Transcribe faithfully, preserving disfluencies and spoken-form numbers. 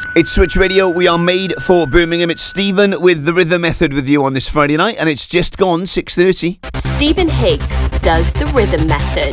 It's Switch Radio. We are made for Birmingham. It's Stephen with the Rhythm Method with you on this Friday night, and it's just gone six thirty. Stephen Higgs does the Rhythm Method.